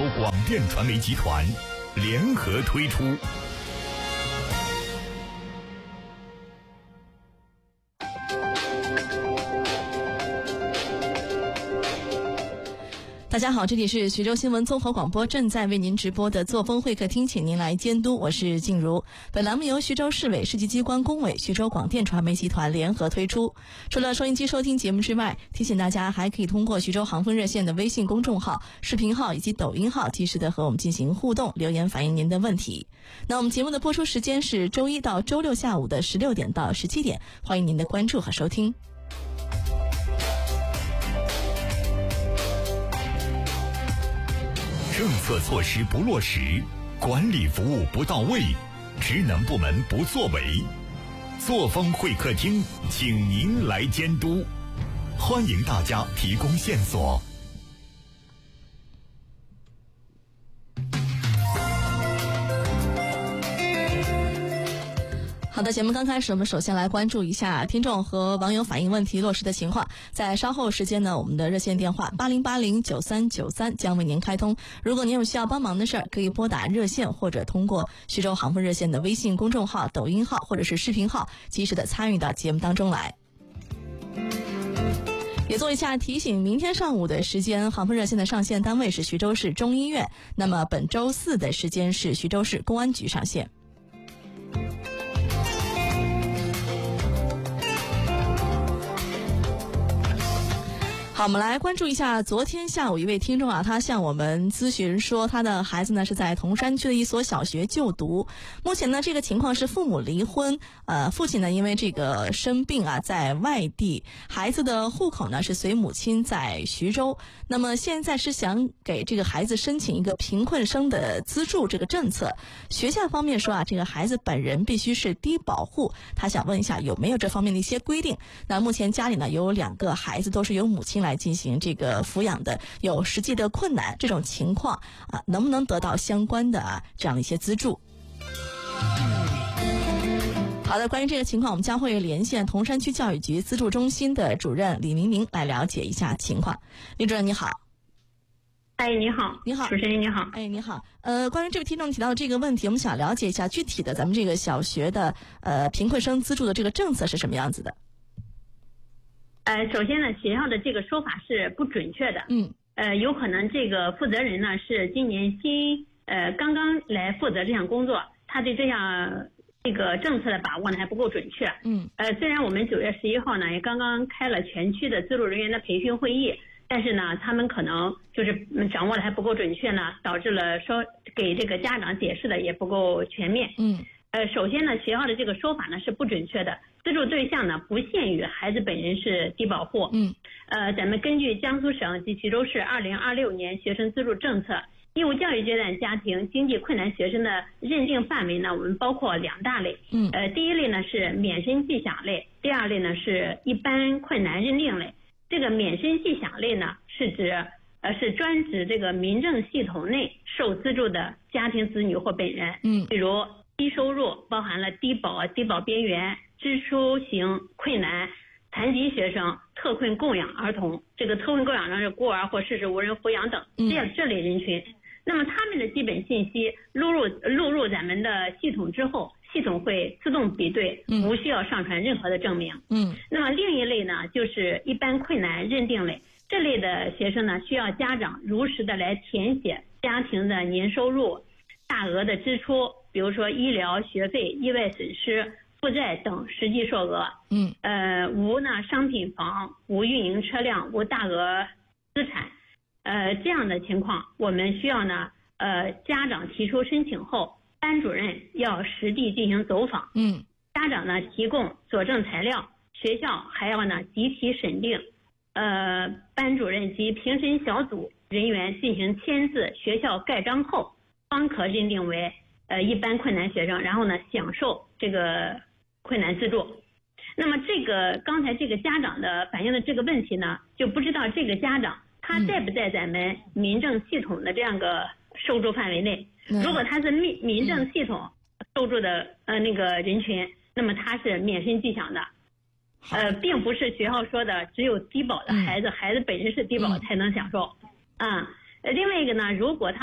广电传媒集团联合推出。 大家好，这里是徐州新闻综合广播正在为您直播的作风会客厅，请您来监督，我是静茹。本栏目由徐州市委市级机关工委、徐州广电传媒集团联合推出。除了收音机收听节目之外，提醒大家还可以通过徐州航风热线的微信公众号、视频号以及抖音号及时的和我们进行互动，留言反映您的问题。那我们节目的播出时间是周一到周六下午的16点到17点，欢迎您的关注和收听。 政策措施不落实，管理服务不到位，职能部门不作为，作风会客厅请您来监督，欢迎大家提供线索。 好的，节目刚开始，我们首先来关注一下听众和网友反映问题落实的情况。在稍后时间呢，我们的热线电话80809393将为您开通。如果您有需要帮忙的事儿，可以拨打热线或者通过徐州航风热线的微信公众号、抖音号或者是视频号，及时的参与到节目当中来。也做一下提醒，明天上午的时间，航风热线的上线单位是徐州市中医院，那么本周四的时间是徐州市公安局上线。好，我们来关注一下昨天下午一位听众啊，他向我们咨询说，他的孩子呢是在铜山区的一所小学就读。目前呢，这个情况是父母离婚，父亲呢因为这个生病啊在外地，孩子的户口呢是随母亲在徐州。那么现在是想给这个孩子申请一个贫困生的资助这个政策。学校方面说啊，这个孩子本人必须是低保户，他想问一下有没有这方面的一些规定。那目前家里呢有2个孩子都是由母亲来进行这个抚养的，有实际的困难，这种情况啊，能不能得到相关的这样的一些资助？好的，关于这个情况，我们将会连线铜山区教育局资助中心的主任李明明来了解一下情况。李主任你好。 哎，你好， 你好， 主持人你好。 哎，你好。关于这位听众提到的这个问题，我们想了解一下具体的咱们这个小学的贫困生资助的这个政策是什么样子的？ 首先呢，学校的这个说法是不准确的。有可能这个负责人呢是今年刚刚来负责这项工作，他对这项这个政策的把握呢还不够准确。虽然我们9月11号呢也刚刚开了全区的资助人员的培训会议，但是呢他们可能就是掌握的还不够准确呢，导致了说给这个家长解释的也不够全面。首先呢，学校的这个说法呢是不准确的，资助对象呢不限于孩子本人是低保户。咱们根据江苏省及徐州市2026年学生资助政策，义务教育阶段家庭经济困难学生的认定范围呢，我们包括2大类。第一类呢是免申计享类，第二类呢是一般困难认定类。这个免申计享类呢是专指这个民政系统内受资助的家庭子女或本人。比如低收入包含了低保、低保边缘、支出型困难、残疾学生、特困供养儿童，这个特困供养呢是孤儿或事实无人抚养等这类人群。那么他们的基本信息录入咱们的系统之后，系统会自动比对，不需要上传任何的证明。那么另一类呢就是一般困难认定类，这类的学生呢需要家长如实的来填写家庭的年收入、大额的支出，比如说医疗、学费、意外损失、负债等实际数额。无呢商品房、无运营车辆、无大额资产。这样的情况，我们需要呢家长提出申请后，班主任要实地进行走访。家长呢提供佐证材料，学校还要呢集体审定。班主任及评审小组人员进行签字，学校盖章后，方可认定为一般困难学生，然后呢享受这个困难资助。那么这个刚才这个家长的反映的这个问题呢，就不知道这个家长他在不在咱们民政系统的这样个受助范围内。如果他是民政系统受助的那个人群，那么他是免申计享的。并不是学校说的只有低保的孩子，孩子本身是低保才能享受。另外一个呢，如果他